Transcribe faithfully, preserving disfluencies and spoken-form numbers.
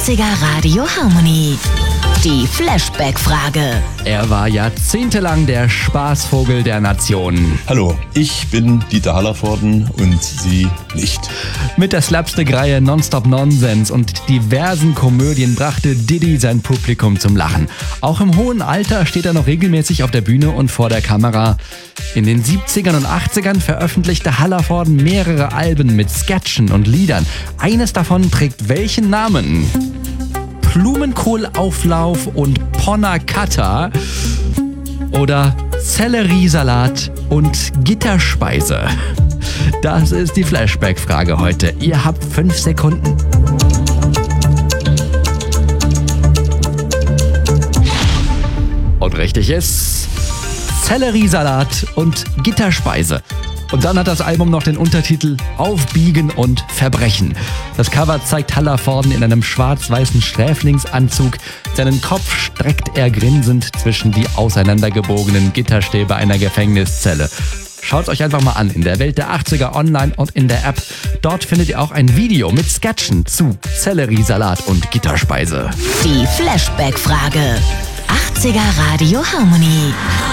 achtziger Radio Harmony. Die Flashback-Frage. Er war jahrzehntelang der Spaßvogel der Nation. Hallo, ich bin Dieter Hallervorden und Sie nicht. Mit der Slapstick-Reihe Nonstop Nonsense und diversen Komödien brachte Diddy sein Publikum zum Lachen. Auch im hohen Alter steht er noch regelmäßig auf der Bühne und vor der Kamera. In den siebzigern und achtzigern veröffentlichte Hallervorden mehrere Alben mit Sketchen und Liedern. Eines davon trägt welchen Namen? Blumenkohlauflauf und Panna Cotta oder Selleriesalat und Gitterspeise? Das ist die Flashback-Frage heute. Ihr habt fünf Sekunden. Und richtig ist Selleriesalat und Gitterspeise. Und dann hat das Album noch den Untertitel Aufbiegen und Verbrechen. Das Cover zeigt Hallervorden in einem schwarz-weißen Sträflingsanzug. Seinen Kopf streckt er grinsend zwischen die auseinandergebogenen Gitterstäbe einer Gefängniszelle. Schaut euch einfach mal an in der Welt der achtziger online und in der App. Dort findet ihr auch ein Video mit Sketchen zu Selleriesalat und Gitterspeise. Die Flashback-Frage. achtziger Radio Harmony.